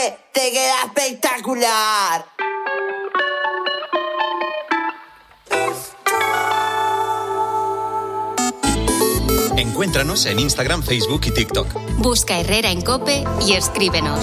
te queda espectacular. Encuéntranos en Instagram, Facebook y TikTok. Busca Herrera en COPE y escríbenos.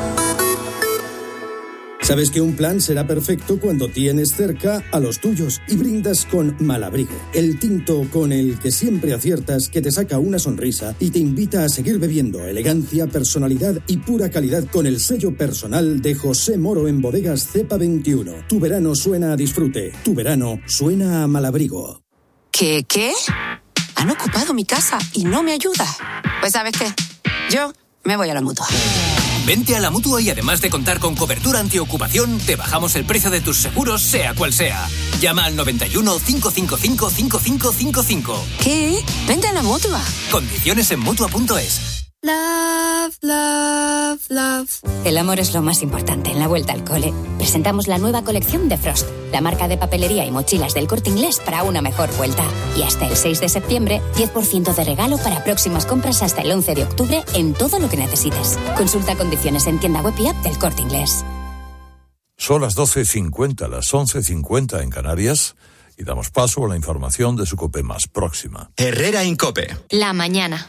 Sabes que un plan será perfecto cuando tienes cerca a los tuyos y brindas con Malabrigo, el tinto con el que siempre aciertas, que te saca una sonrisa y te invita a seguir bebiendo. Elegancia, personalidad y pura calidad con el sello personal de José Moro en Bodegas Cepa 21. Tu verano suena a disfrute, tu verano suena a Malabrigo. ¿Qué? Han ocupado mi casa y no me ayuda. Pues ¿sabes qué? Yo me voy a la Mutua. Vente a la Mutua y además de contar con cobertura antiocupación, te bajamos el precio de tus seguros, sea cual sea. Llama al 91 555 5555. ¿Qué? Vente a la Mutua. Condiciones en Mutua.es. Love, love, love. El amor es lo más importante en la vuelta al cole. Presentamos la nueva colección de Frost, la marca de papelería y mochilas del Corte Inglés para una mejor vuelta. Y hasta el 6 de septiembre, 10% de regalo para próximas compras hasta el 11 de octubre en todo lo que necesites. Consulta condiciones en tienda web y app del Corte Inglés. Son las 12:50, las 11:50 en Canarias, y damos paso a la información de su COPE más próxima. Herrera en COPE. La mañana.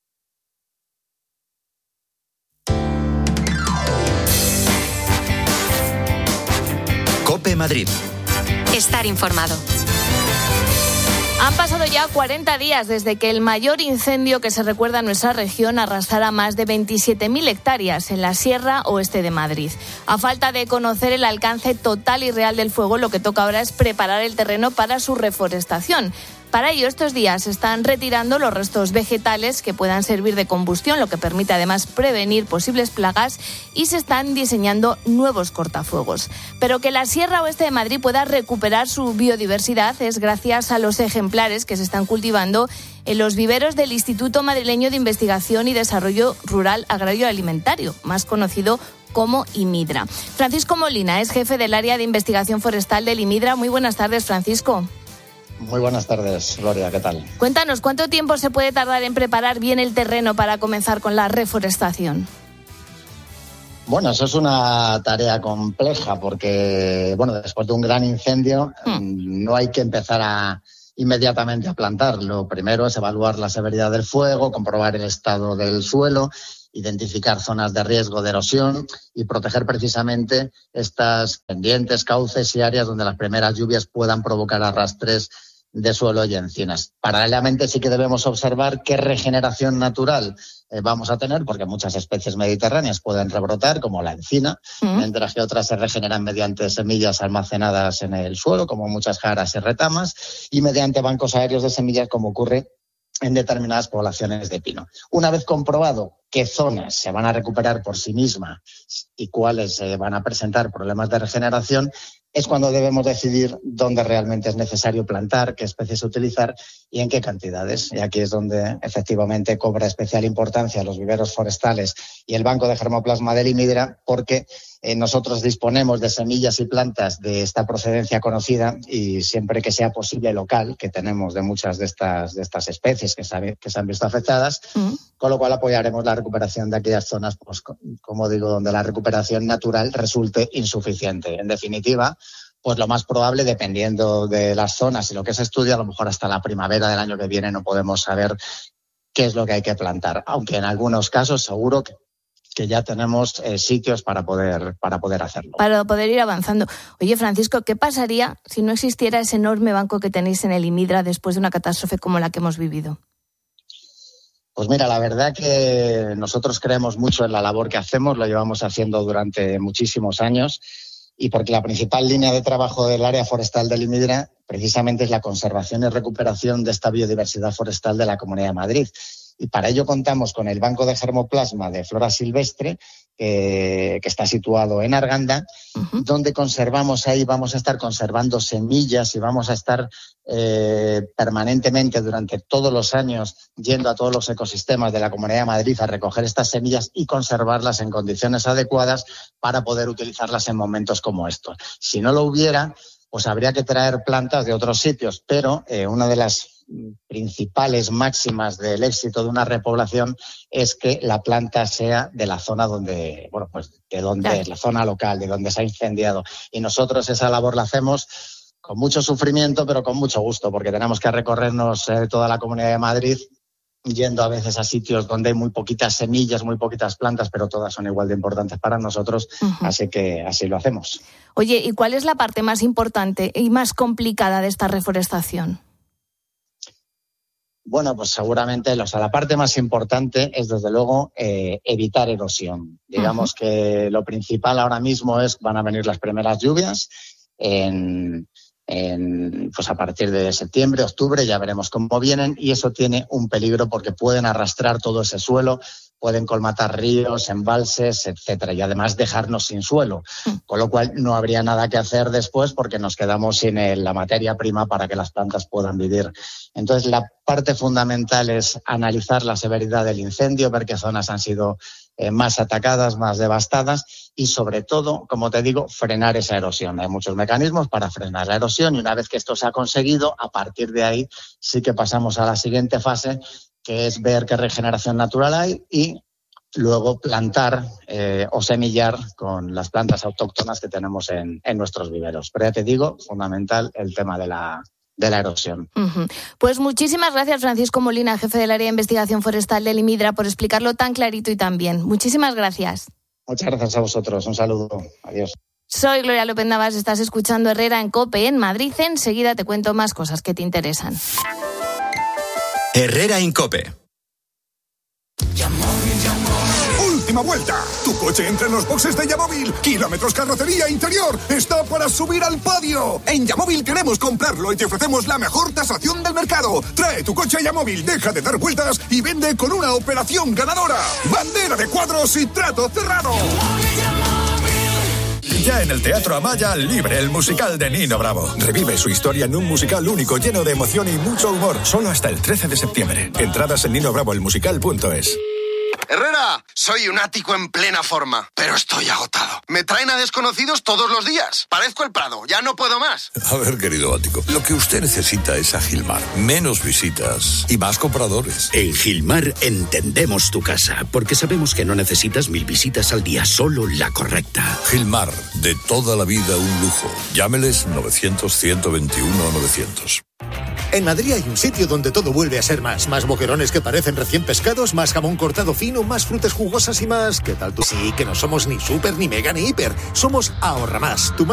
COPE Madrid. Estar informado. Han pasado ya 40 días desde que el mayor incendio que se recuerda en nuestra región arrasara más de 27.000 hectáreas en la Sierra Oeste de Madrid. A falta de conocer el alcance total y real del fuego, lo que toca ahora es preparar el terreno para su reforestación. Para ello, estos días se están retirando los restos vegetales que puedan servir de combustión, lo que permite además prevenir posibles plagas, y se están diseñando nuevos cortafuegos. Pero que la Sierra Oeste de Madrid pueda recuperar su biodiversidad es gracias a los ejemplares que se están cultivando en los viveros del Instituto Madrileño de Investigación y Desarrollo Rural Agrario y Alimentario, más conocido como IMIDRA. Francisco Molina es jefe del área de investigación forestal del IMIDRA. Muy buenas tardes, Francisco. Muy buenas tardes, Gloria, ¿qué tal? Cuéntanos, ¿cuánto tiempo se puede tardar en preparar bien el terreno para comenzar con la reforestación? Bueno, eso es una tarea compleja porque, después de un gran incendio no hay que empezar inmediatamente a plantar. Lo primero es evaluar la severidad del fuego, comprobar el estado del suelo, identificar zonas de riesgo de erosión y proteger precisamente estas pendientes, cauces y áreas donde las primeras lluvias puedan provocar arrastres de suelo y encinas. Paralelamente sí que debemos observar qué regeneración natural vamos a tener, porque muchas especies mediterráneas pueden rebrotar, como la encina, mientras que otras se regeneran mediante semillas almacenadas en el suelo, como muchas jaras y retamas, y mediante bancos aéreos de semillas, como ocurre en determinadas poblaciones de pino. Una vez comprobado qué zonas se van a recuperar por sí mismas y cuáles van a presentar problemas de regeneración, es cuando debemos decidir dónde realmente es necesario plantar, qué especies utilizar y en qué cantidades. Y aquí es donde efectivamente cobra especial importancia los viveros forestales y el Banco de Germoplasma del IMIDRA, porque nosotros disponemos de semillas y plantas de esta procedencia conocida y siempre que sea posible local, que tenemos de muchas de estas especies que se han visto afectadas, con lo cual apoyaremos la recuperación de aquellas zonas, pues, como digo, donde la recuperación natural resulte insuficiente. En definitiva, pues lo más probable, dependiendo de las zonas y lo que se estudia, a lo mejor hasta la primavera del año que viene no podemos saber qué es lo que hay que plantar, aunque en algunos casos seguro que ya tenemos sitios para poder hacerlo. Para poder ir avanzando. Oye, Francisco, ¿qué pasaría si no existiera ese enorme banco que tenéis en el IMIDRA después de una catástrofe como la que hemos vivido? Pues mira, la verdad que nosotros creemos mucho en la labor que hacemos, lo llevamos haciendo durante muchísimos años, y porque la principal línea de trabajo del área forestal del IMIDRA precisamente es la conservación y recuperación de esta biodiversidad forestal de la Comunidad de Madrid. Y para ello contamos con el Banco de Germoplasma de Flora Silvestre, que está situado en Arganda, donde vamos a estar conservando semillas y vamos a estar permanentemente durante todos los años yendo a todos los ecosistemas de la Comunidad de Madrid a recoger estas semillas y conservarlas en condiciones adecuadas para poder utilizarlas en momentos como estos. Si no lo hubiera, pues habría que traer plantas de otros sitios, pero una de las principales máximas del éxito de una repoblación es que la planta sea de la zona donde, bueno, pues de donde es la zona local, de donde se ha incendiado. Y nosotros esa labor la hacemos con mucho sufrimiento, pero con mucho gusto, porque tenemos que recorrernos toda la Comunidad de Madrid, yendo a veces a sitios donde hay muy poquitas semillas, muy poquitas plantas, pero todas son igual de importantes para nosotros, así que así lo hacemos. Oye, ¿y cuál es la parte más importante y más complicada de esta reforestación? Bueno, pues seguramente, la parte más importante es, desde luego, evitar erosión. Digamos que lo principal ahora mismo van a venir las primeras lluvias pues a partir de septiembre, octubre, ya veremos cómo vienen, y eso tiene un peligro porque pueden arrastrar todo ese suelo, pueden colmatar ríos, embalses, etcétera, y además dejarnos sin suelo, con lo cual no habría nada que hacer después porque nos quedamos sin la materia prima para que las plantas puedan vivir. Entonces, la parte fundamental es analizar la severidad del incendio, ver qué zonas han sido más atacadas, más devastadas y, sobre todo, como te digo, frenar esa erosión. Hay muchos mecanismos para frenar la erosión y una vez que esto se ha conseguido, a partir de ahí sí que pasamos a la siguiente fase, que es ver qué regeneración natural hay y luego plantar o semillar con las plantas autóctonas que tenemos en nuestros viveros. Pero ya te digo, fundamental el tema de la erosión. Pues muchísimas gracias, Francisco Molina, jefe del área de investigación forestal del IMIDRA, por explicarlo tan clarito y tan bien. Muchísimas gracias. Muchas gracias a vosotros. Un saludo. Adiós. Soy Gloria López Navas, estás escuchando Herrera en COPE en Madrid. Enseguida te cuento más cosas que te interesan. Herrera en COPE. Última vuelta. Tu coche entra en los boxes de Yamóvil. Kilómetros carrocería interior. Está para subir al podio. En Yamóvil queremos comprarlo y te ofrecemos la mejor tasación del mercado. Trae tu coche a Yamóvil, deja de dar vueltas y vende con una operación ganadora. Bandera de cuadros y trato cerrado. Ya en el Teatro Amaya, Libre, el musical de Nino Bravo. Revive su historia en un musical único, lleno de emoción y mucho humor. Solo hasta el 13 de septiembre. Entradas en ninobravoelmusical.es. Herrera, soy un ático en plena forma, pero estoy agotado. Me traen a desconocidos todos los días. Parezco el Prado, ya no puedo más. A ver, querido ático, lo que usted necesita es a Gilmar. Menos visitas y más compradores. En Gilmar entendemos tu casa, porque sabemos que no necesitas 1000 visitas al día, solo la correcta. Gilmar, de toda la vida un lujo. Llámeles 900-121-900. En Madrid hay un sitio donde todo vuelve a ser más. Más boquerones que parecen recién pescados, más jamón cortado fino, más frutas jugosas y más... ¿Qué tal tú? Sí, que no somos ni súper, ni mega, ni hiper. Somos Ahorra Más.